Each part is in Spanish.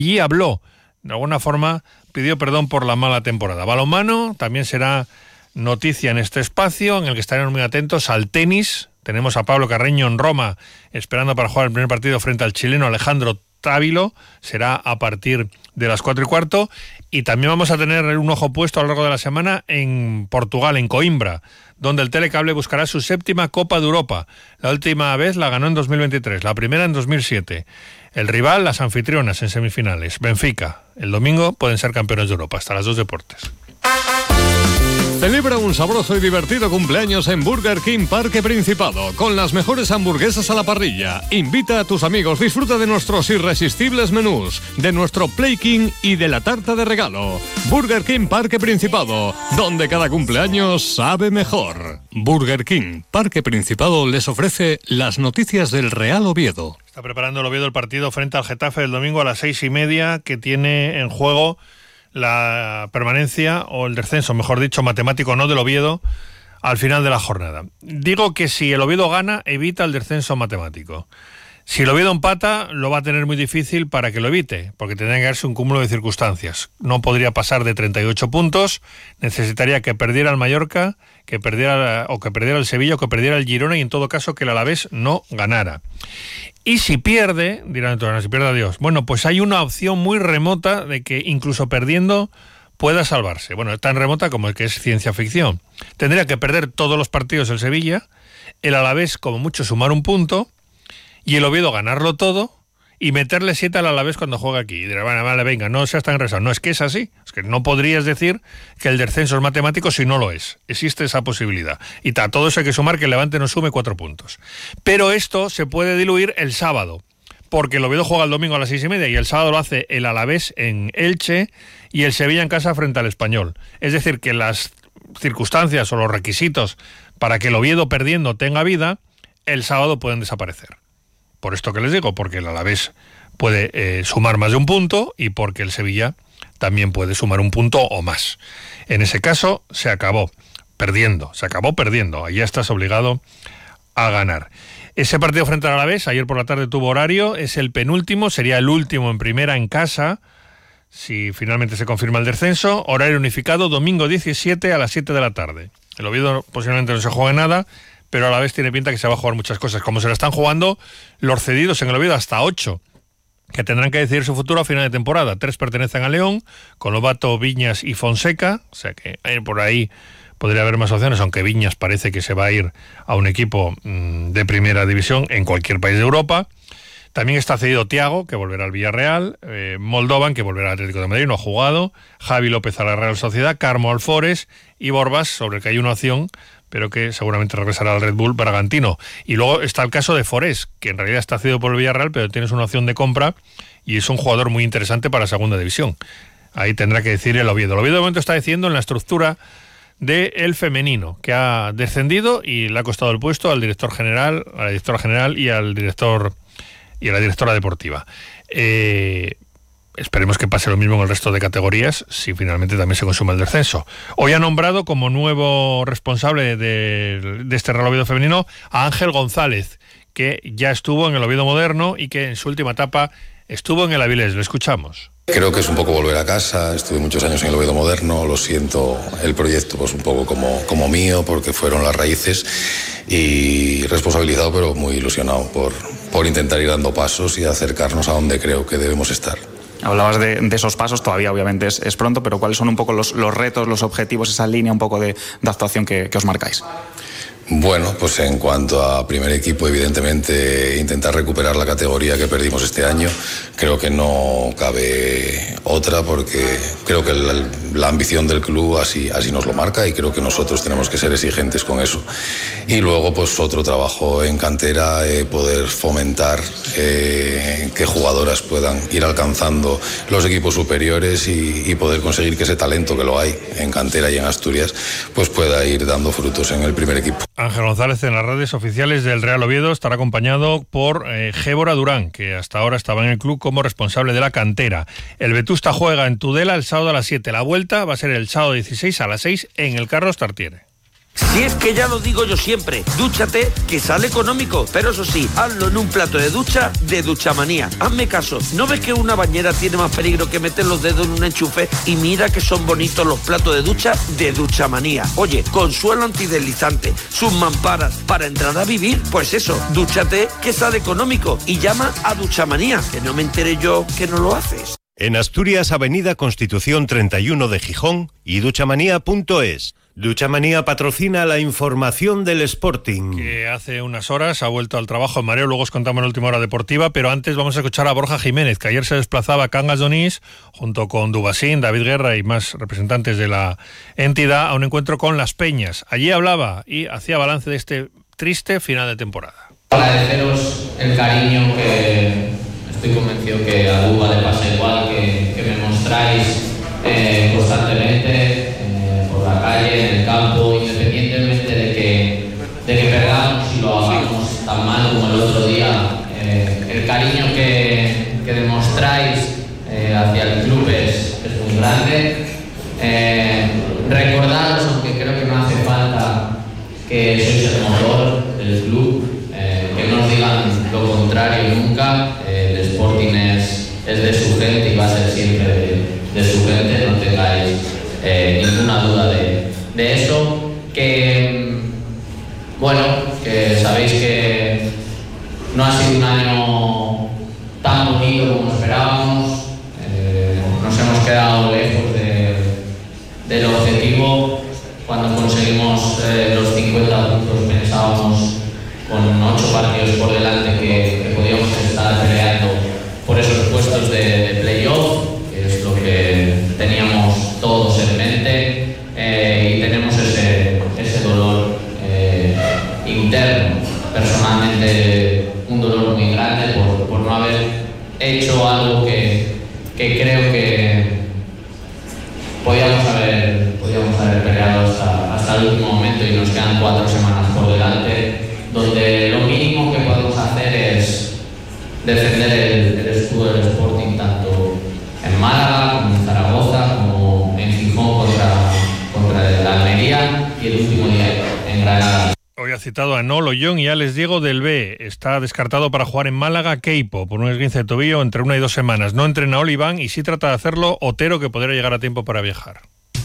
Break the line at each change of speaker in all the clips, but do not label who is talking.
y habló. De alguna forma pidió perdón por la mala temporada. Balonmano también será noticia en este espacio, en el que estaremos muy atentos al tenis. Tenemos a Pablo Carreño en Roma esperando para jugar el primer partido frente al chileno Alejandro Távilo. Será a partir de las 4:15. Y también vamos a tener un ojo puesto a lo largo de la semana en Portugal, en Coimbra, donde el Telecable buscará su 7ª Copa de Europa. La última vez la ganó en 2023, la primera en 2007. El rival, las anfitrionas en semifinales, Benfica. El domingo pueden ser campeones de Europa, hasta las 2 deportes.
Celebra un sabroso y divertido cumpleaños en Burger King Parque Principado, con las mejores hamburguesas a la parrilla. Invita a tus amigos, disfruta de nuestros irresistibles menús, de nuestro Play King y de la tarta de regalo. Burger King Parque Principado, donde cada cumpleaños sabe mejor. Burger King Parque Principado les ofrece las noticias del Real Oviedo.
Está preparando el Oviedo el partido frente al Getafe el domingo a las 6:30, que tiene en juego la permanencia o el descenso, mejor dicho, matemático no del Oviedo, al final de la jornada. Digo que si el Oviedo gana, evita el descenso matemático. Si el Oviedo empata, lo va a tener muy difícil para que lo evite, porque tendría que darse un cúmulo de circunstancias. No podría pasar de 38 puntos, necesitaría que perdiera el Mallorca, que perdiera el Sevilla o que perdiera el Girona, y en todo caso que el Alavés no ganara. Y si pierde, dirán entonces, si pierde adiós. Bueno, pues hay una opción muy remota de que incluso perdiendo pueda salvarse. Bueno, es tan remota como el que es ciencia ficción. Tendría que perder todos los partidos el Sevilla, el Alavés como mucho sumar un punto, y el Oviedo ganarlo todo y meterle 7 al Alavés cuando juega aquí. Y dirá, bueno, vale, venga, no seas tan enresado. No, es que es así. Es que no podrías decir que el descenso es matemático si no lo es. Existe esa posibilidad. Y a todo eso hay que sumar que el Levante no sume 4 puntos. Pero esto se puede diluir el sábado, porque el Oviedo juega el domingo a las 6:30 y el sábado lo hace el Alavés en Elche y el Sevilla en casa frente al Español. Es decir, que las circunstancias o los requisitos para que el Oviedo perdiendo tenga vida, el sábado pueden desaparecer. Por esto que les digo, porque el Alavés puede sumar más de un punto y porque el Sevilla también puede sumar un punto o más. En ese caso se acabó perdiendo. Ahí ya estás obligado a ganar. Ese partido frente al Alavés, ayer por la tarde tuvo horario, es el penúltimo, sería el último en primera en casa, si finalmente se confirma el descenso. Horario unificado, domingo 17 a las 7 de la tarde. El Oviedo posiblemente no se juegue nada, pero a la vez tiene pinta que se va a jugar muchas cosas, como se la están jugando los cedidos en el Oviedo, hasta 8, que tendrán que decidir su futuro a final de temporada. 3 pertenecen a León, con Lobato, Viñas y Fonseca, o sea que por ahí podría haber más opciones, aunque Viñas parece que se va a ir a un equipo de primera división en cualquier país de Europa. También está cedido Thiago, que volverá al Villarreal, Moldovan, que volverá al Atlético de Madrid, no ha jugado, Javi López a la Real Sociedad, Carmo al Forest y Borbas, sobre el que hay una opción, pero que seguramente regresará al Red Bull Bragantino. Y luego está el caso de Forés, que en realidad está cedido por el Villarreal, pero tienes una opción de compra y es un jugador muy interesante para segunda división. Ahí tendrá que decir el Oviedo. El Oviedo de momento está decidiendo en la estructura del femenino, que ha descendido y le ha costado el puesto al director general, a la directora general y al director y a la directora deportiva. Esperemos que pase lo mismo en el resto de categorías si finalmente también se consuma el descenso. Hoy ha nombrado como nuevo responsable de este Real Oviedo femenino a Ángel González, que ya estuvo en el Oviedo moderno y que en su última etapa estuvo en el Avilés. Le escuchamos.
Creo que es un poco volver a casa. Estuve muchos años en el Oviedo moderno, lo siento, el proyecto pues un poco como mío, porque fueron las raíces, y responsabilizado pero muy ilusionado por intentar ir dando pasos y acercarnos a donde creo que debemos estar.
Hablabas de esos pasos, todavía obviamente es pronto, pero ¿cuáles son un poco los retos, los objetivos, esa línea un poco de actuación que os marcáis?
Bueno, pues en cuanto a primer equipo, evidentemente intentar recuperar la categoría que perdimos este año. Creo que no cabe otra, porque creo que la ambición del club así nos lo marca, y creo que nosotros tenemos que ser exigentes con eso. Y luego pues otro trabajo en cantera, poder fomentar que jugadoras puedan ir alcanzando los equipos superiores y poder conseguir que ese talento que lo hay en cantera y en Asturias pues pueda ir dando frutos en el primer equipo.
Ángel González en las redes oficiales del Real Oviedo estará acompañado por Gébora Durán, que hasta ahora estaba en el club como responsable de la cantera. El Vetusta juega en Tudela el sábado a las 7. La vuelta va a ser el sábado 16 a las 6 en el Carlos Tartiere.
Si es que ya lo digo yo siempre, dúchate, que sale económico, pero eso sí, hazlo en un plato de ducha de Duchamanía. Hazme caso, ¿no ves que una bañera tiene más peligro que meter los dedos en un enchufe? Y mira que son bonitos los platos de ducha de Duchamanía. Oye, con suelo antideslizante, sus mamparas, para entrar a vivir, pues eso, dúchate, que sale económico, y llama a Duchamanía, que no me enteré yo que no lo haces.
En Asturias, Avenida Constitución 31 de Gijón y duchamanía.es. Duchamanía patrocina la información del Sporting.
Que hace unas horas ha vuelto al trabajo en mareo, luego os contamos la última hora deportiva, pero antes vamos a escuchar a Borja Jiménez, que ayer se desplazaba a Cangas de Onís, junto con Dubasín, David Guerra y más representantes de la entidad, a un encuentro con Las Peñas. Allí hablaba y hacía balance de este triste final de temporada.
Agradeceros el cariño que estoy convencido que a Duba le pasa igual, que me mostráis constantemente por la calle, en el campo, independientemente de que perdamos y lo hagamos tan mal como el otro día. El cariño que demostráis hacia el club es muy grande. Recordaros, aunque creo que no hace falta, que sois el motor del club, que no os digan lo contrario nunca. El Sporting es de su gente y va a ser siempre de su gente, no tengáis ninguna duda de eso. Que sabéis que no ha sido un año tan bonito como esperábamos. Nos hemos quedado lejos del objetivo. Cuando conseguimos los 50 puntos pensábamos, con 8 partidos por delante, que podíamos estar peleando por esos puestos de playoff, que es lo que teníamos todos en mente, y tenemos ese dolor interno, personalmente un dolor muy grande por no haber hecho algo que creo que podíamos haber peleado hasta el último momento, y nos quedan 4 semanas por delante, donde lo mínimo que podemos hacer es defender el escudo del Sporting, tanto en Málaga como en Zaragoza, como en Gijón contra el Almería, y el último día en Granada.
Hoy ha citado a Nolo Young y Alex Diego del B. Está descartado para jugar en Málaga Keipo por un esguince de tobillo entre 1 y 2 semanas. No entrena Oliván y sí trata de hacerlo Otero, que podría llegar a tiempo para viajar.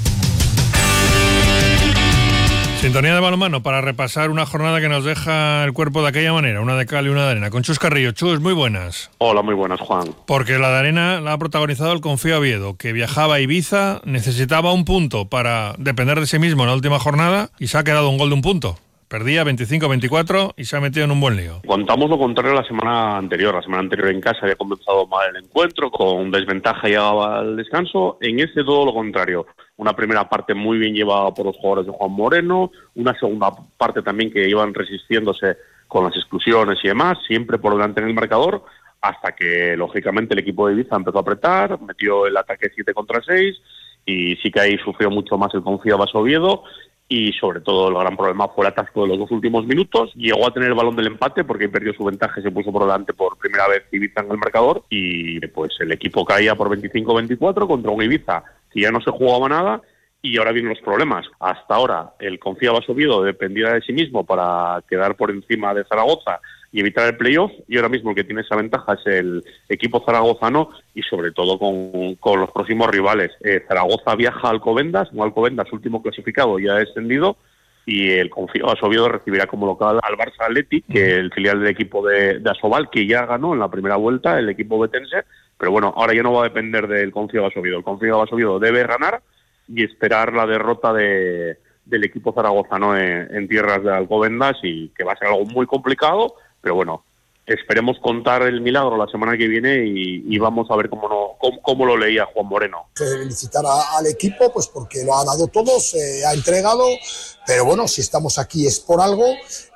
Sintonía de balonmano para repasar una jornada que nos deja el cuerpo de aquella manera, una de cal y una de arena. Con Chus Carrillo. Chus, muy buenas.
Hola, muy buenas, Juan.
Porque la de arena la ha protagonizado el Confío Oviedo, que viajaba a Ibiza, necesitaba un punto para depender de sí mismo en la última jornada y se ha quedado un gol de un punto. Perdía 25-24 y se ha metido en un buen lío.
Contamos lo contrario la semana anterior. La semana anterior en casa había comenzado mal el encuentro, con desventaja llegaba al descanso. En ese todo lo contrario. Una primera parte muy bien llevada por los jugadores de Juan Moreno, una segunda parte también que iban resistiéndose con las exclusiones y demás, siempre por delante en el marcador, hasta que lógicamente el equipo de Ibiza empezó a apretar, metió el ataque 7 contra 6 y sí que ahí sufrió mucho más el Confío Oviedo. Y sobre todo el gran problema fue el atasco de los 2 últimos minutos. Llegó a tener el balón del empate porque perdió su ventaja y se puso por delante por primera vez Ibiza en el marcador, y pues el equipo caía por 25-24 contra un Ibiza que ya no se jugaba nada. Y ahora vienen los problemas. Hasta ahora el Confío Oviedo dependía de sí mismo para quedar por encima de Zaragoza y evitar el playoff, y ahora mismo el que tiene esa ventaja es el equipo zaragozano, y sobre todo con los próximos rivales. Zaragoza viaja a Alcobendas, último clasificado, ya descendido, y el Confío Oviedo recibirá como local al Barça Athletic, que es el filial del equipo de Asobal, que ya ganó en la primera vuelta el equipo betense, pero bueno, ahora ya no va a depender del Confío Oviedo. El Confío Oviedo debe ganar y esperar la derrota del equipo zaragozano en tierras de Alcobendas, y que va a ser algo muy complicado. Pero bueno, esperemos contar el milagro la semana que viene y vamos a ver cómo lo leía Juan Moreno.
Felicitar al equipo, pues porque lo ha dado todo, se ha entregado, pero bueno, si estamos aquí es por algo,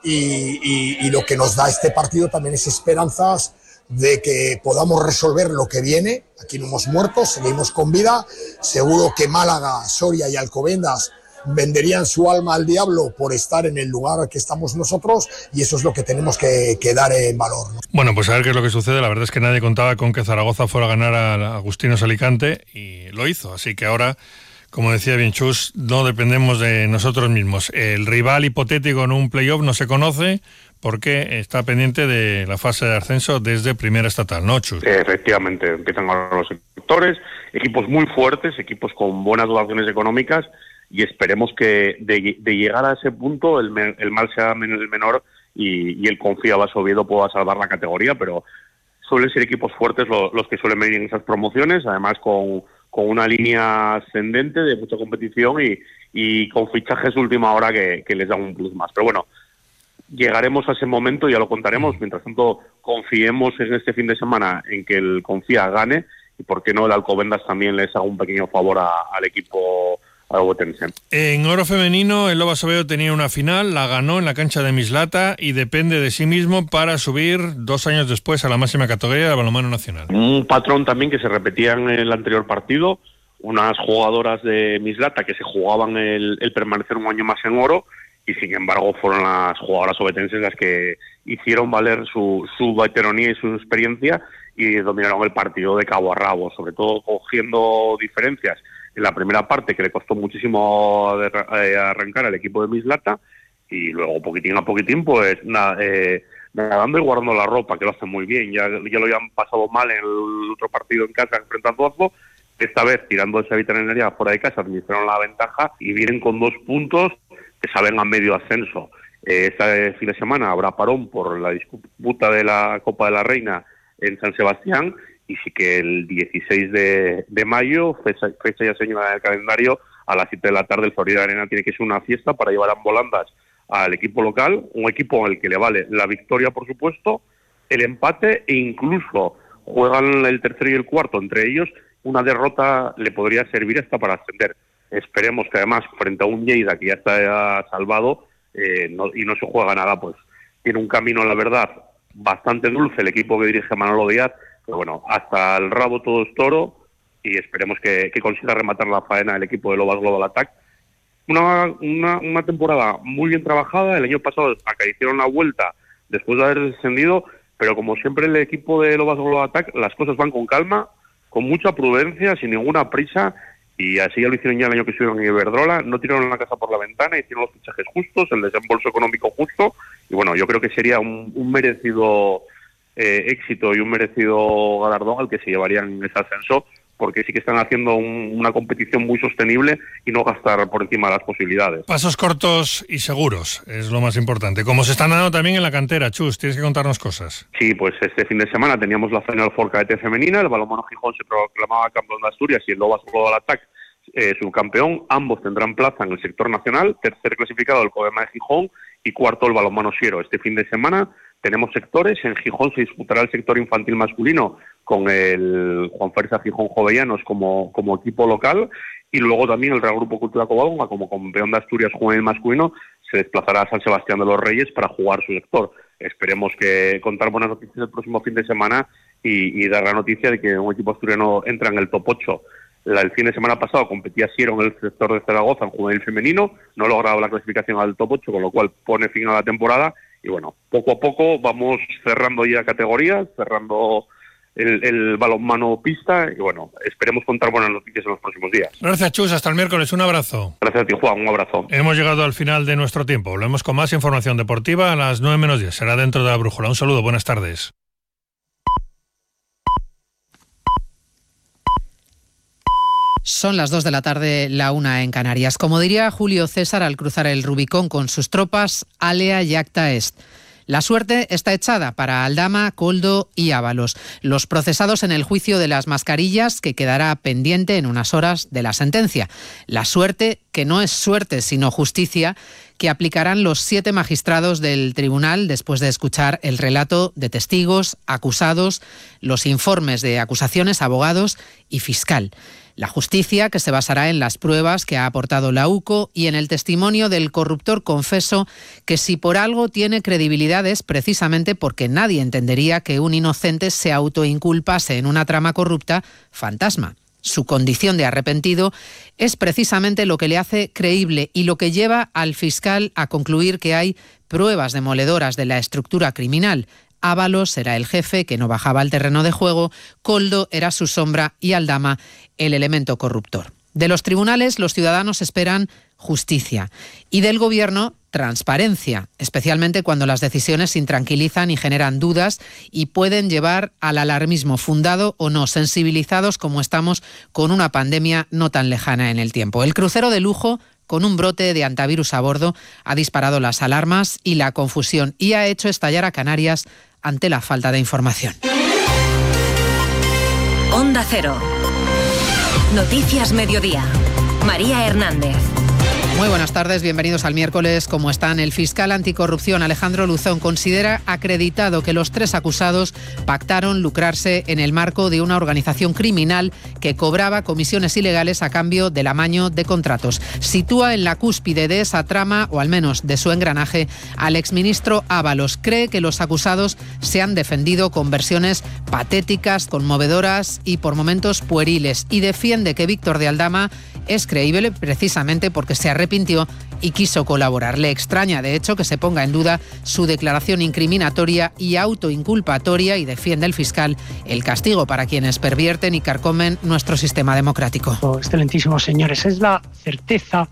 y lo que nos da este partido también es esperanzas de que podamos resolver lo que viene. Aquí no hemos muerto, seguimos con vida. Seguro que Málaga, Soria y Alcobendas venderían su alma al diablo por estar en el lugar que estamos nosotros, y eso es lo que tenemos que dar en valor, ¿no?
Bueno, pues a ver qué es lo que sucede. La verdad es que nadie contaba con que Zaragoza fuera a ganar a Agustinos Alicante, y lo hizo. Así que ahora como decía bien Chus, no dependemos de nosotros mismos. El rival hipotético en un playoff no se conoce porque está pendiente de la fase de ascenso desde primera estatal, ¿no, Chus?
Efectivamente, empiezan ahora los sectores, equipos muy fuertes, equipos con buenas dotaciones económicas, y esperemos que de llegar a ese punto el mal sea el menor y el Confía Vaso Oviedo pueda salvar la categoría, pero suelen ser equipos fuertes los que suelen venir en esas promociones, además con una línea ascendente de mucha competición y con fichajes de última hora que les dan un plus más. Pero bueno, llegaremos a ese momento, ya lo contaremos. Mientras tanto, confiemos en este fin de semana en que el Confía gane y, por qué no, el Alcobendas también les haga un pequeño favor al equipo albotense.
En oro femenino, el Lobas Oviedo tenía una final, la ganó en la cancha de Mislata y depende de sí mismo para subir 2 años después a la máxima categoría del balonmano nacional.
Un patrón también que se repetía en el anterior partido, unas jugadoras de Mislata que se jugaban el permanecer un año más en oro, y sin embargo fueron las jugadoras obetenses las que hicieron valer su veteranía y su experiencia y dominaron el partido de cabo a rabo, sobre todo cogiendo diferencias en la primera parte, que le costó muchísimo arrancar al equipo de Mislata, y luego poquitín a poquitín, pues nadando y guardando la ropa, que lo hacen muy bien. Ya lo habían pasado mal en el otro partido en casa frente a Zuazo. Esta vez, tirando esa vitalidad fuera de casa, administraron la ventaja y vienen con 2 puntos que saben a medio ascenso. Este fin de semana habrá parón por la disputa de la Copa de la Reina en San Sebastián, y sí que el 16 de mayo, fecha ya señalada en el calendario, a las 7 de la tarde el Florida Arena tiene que ser una fiesta para llevar a volandas al equipo local, un equipo al que le vale la victoria, por supuesto, el empate, e incluso juegan el tercero y el cuarto entre ellos. Una derrota le podría servir hasta para ascender. Esperemos que además, frente a un Lleida que ya está salvado y no se juega nada, pues tiene un camino, la verdad, bastante dulce el equipo que dirige Manolo Díaz. Pero bueno, hasta el rabo todo es toro, y esperemos que consiga rematar la faena el equipo de Lobas Global Attack. Una temporada muy bien trabajada. El año pasado hicieron la vuelta después de haber descendido, pero como siempre el equipo de Lobas Global Attack, las cosas van con calma, con mucha prudencia, sin ninguna prisa, y así ya lo hicieron ya el año que estuvieron en Iberdrola. No tiraron la casa por la ventana, hicieron los fichajes justos, el desembolso económico justo, y bueno, yo creo que sería un merecido éxito y un merecido galardón al que se llevarían ese ascenso, porque sí que están haciendo una competición muy sostenible y no gastar por encima de las posibilidades.
Pasos cortos y seguros es lo más importante. Como se están dando también en la cantera, Chus, tienes que contarnos cosas.
Sí, pues este fin de semana teníamos la Final Four cadete femenina, el balonmano Gijón se proclamaba campeón de Asturias y el Lobas Global Attack subcampeón. Ambos tendrán plaza en el sector nacional, tercer clasificado el Covema de Gijón y cuarto el balonmano Siero. Este fin de semana tenemos sectores. En Gijón se disputará el sector infantil masculino con el Juan Ferza Gijón Jovellanos como equipo local, y luego también el Real Grupo Cultura Covadonga como campeón de Asturias juvenil masculino se desplazará a San Sebastián de los Reyes para jugar su sector. Esperemos que contar buenas noticias el próximo fin de semana y dar la noticia de que un equipo asturiano entra en el top 8. El fin de semana pasado competía Siero en el sector de Zaragoza en juvenil femenino, no lograba la clasificación al top 8, con lo cual pone fin a la temporada. Y bueno, poco a poco vamos cerrando ya categorías, cerrando el balonmano pista, y bueno, esperemos contar buenas noticias en los próximos días.
Gracias, Chus, hasta el miércoles, un abrazo.
Gracias a ti, Juan, un abrazo.
Hemos llegado al final de nuestro tiempo. Volvemos con más información deportiva a las 9 menos 10. Será dentro de la brújula. Un saludo, buenas tardes.
Son las 2 de la tarde, la 1 en Canarias. Como diría Julio César al cruzar el Rubicón con sus tropas, alea iacta est. La suerte está echada para Aldama, Koldo y Ábalos, los procesados en el juicio de las mascarillas, que quedará pendiente en unas horas de la sentencia. La suerte, que no es suerte sino justicia, que aplicarán los 7 magistrados del tribunal después de escuchar el relato de testigos, acusados, los informes de acusaciones, abogados y fiscal. La justicia, que se basará en las pruebas que ha aportado la UCO y en el testimonio del corruptor confeso, que si por algo tiene credibilidad es precisamente porque nadie entendería que un inocente se autoinculpase en una trama corrupta fantasma. Su condición de arrepentido es precisamente lo que le hace creíble y lo que lleva al fiscal a concluir que hay pruebas demoledoras de la estructura criminal. Ábalos era el jefe que no bajaba al terreno de juego, Koldo era su sombra y Aldama el elemento corruptor. De los tribunales, los ciudadanos esperan justicia. Y del Gobierno, transparencia, especialmente cuando las decisiones intranquilizan y generan dudas y pueden llevar al alarmismo, fundado o no, sensibilizados como estamos con una pandemia no tan lejana en el tiempo. El crucero de lujo, con un brote de antivirus a bordo, ha disparado las alarmas y la confusión y ha hecho estallar a Canarias ante la falta de información.
Onda Cero. Noticias Mediodía. María Hernández.
Muy buenas tardes, bienvenidos al miércoles. ¿Cómo están? El fiscal anticorrupción Alejandro Luzón considera acreditado que los 3 acusados pactaron lucrarse en el marco de una organización criminal que cobraba comisiones ilegales a cambio del amaño de contratos. Sitúa en la cúspide de esa trama, o al menos de su engranaje, al exministro Ábalos. Cree que los acusados se han defendido con versiones patéticas, conmovedoras y por momentos pueriles, y defiende que Víctor de Aldama es creíble precisamente porque se arrepintió y quiso colaborar. Le extraña, de hecho, que se ponga en duda su declaración incriminatoria y autoinculpatoria, y defiende el fiscal el castigo para quienes pervierten y carcomen nuestro sistema democrático.
Excelentísimos señores, es la certeza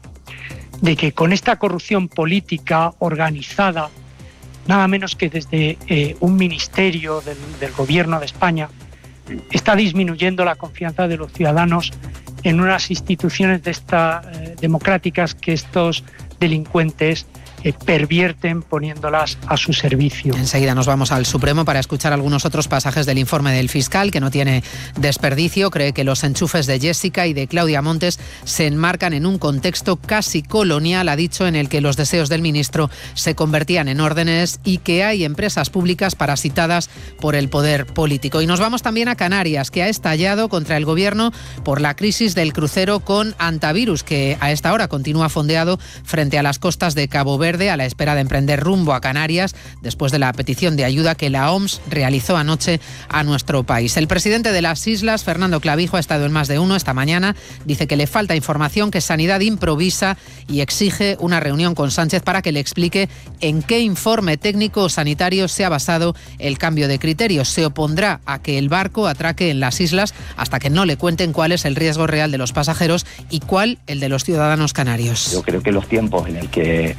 de que con esta corrupción política organizada, nada menos que desde un ministerio del Gobierno de España, está disminuyendo la confianza de los ciudadanos en unas instituciones democráticas que estos delincuentes pervierten poniéndolas a su servicio.
Enseguida nos vamos al Supremo para escuchar algunos otros pasajes del informe del fiscal, que no tiene desperdicio. Cree que los enchufes de Jessica y de Claudia Montes se enmarcan en un contexto casi colonial, ha dicho, en el que los deseos del ministro se convertían en órdenes y que hay empresas públicas parasitadas por el poder político. Y nos vamos también a Canarias, que ha estallado contra el Gobierno por la crisis del crucero con antivirus, que a esta hora continúa fondeado frente a las costas de Cabo Verde, a la espera de emprender rumbo a Canarias, después de la petición de ayuda que la OMS realizó anoche a nuestro país. El presidente de las islas, Fernando Clavijo, ha estado en Más de Uno esta mañana. Dice que le falta información, que Sanidad improvisa y exige una reunión con Sánchez para que le explique en qué informe técnico o sanitario se ha basado el cambio de criterios. Se opondrá a que el barco atraque en las islas hasta que no le cuenten cuál es el riesgo real de los pasajeros y cuál el de los ciudadanos canarios.
Yo creo que los tiempos en el que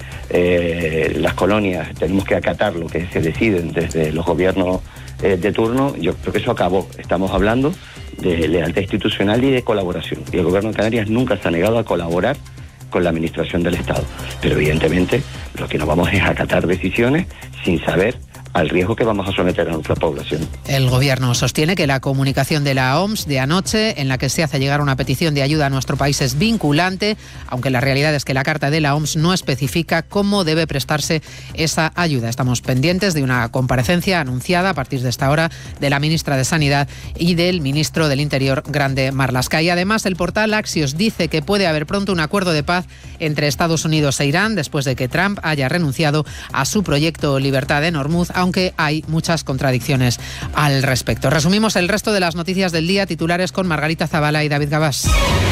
las colonias tenemos que acatar lo que se deciden desde los gobiernos de turno, yo creo que eso acabó. Estamos hablando de lealtad institucional y de colaboración. Y el gobierno de Canarias nunca se ha negado a colaborar con la administración del Estado. Pero evidentemente lo que no vamos es a acatar decisiones sin saber al riesgo que vamos a someter a nuestra población.
El Gobierno sostiene que la comunicación de la OMS de anoche, en la que se hace llegar una petición de ayuda a nuestro país, es vinculante, aunque la realidad es que la carta de la OMS no especifica cómo debe prestarse esa ayuda. Estamos pendientes de una comparecencia anunciada a partir de esta hora de la ministra de Sanidad y del ministro del Interior, Grande Marlaska. Y además, el portal Axios dice que puede haber pronto un acuerdo de paz entre Estados Unidos e Irán, después de que Trump haya renunciado a su proyecto Libertad en Hormuz, aunque hay muchas contradicciones al respecto. Resumimos el resto de las noticias del día, titulares con Margarita Zavala y David Gabás.